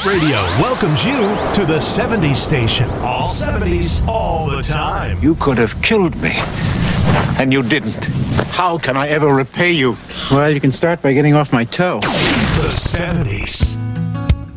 Radio welcomes you to the 70s station. All 70s, all the time. You could have killed me, and you didn't. How can I ever repay you? Well, you can start by getting off my toe. The 70s.